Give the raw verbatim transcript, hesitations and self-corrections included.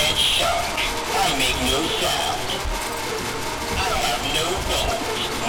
dead shark. I make no sound. I have no bones.